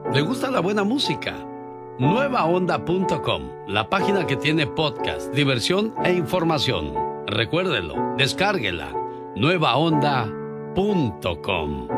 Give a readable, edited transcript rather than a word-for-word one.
¿Le gusta la buena música? nuevaonda.com, la página que tiene podcast, diversión e información. Recuérdelo, descárguela. nuevaonda.com.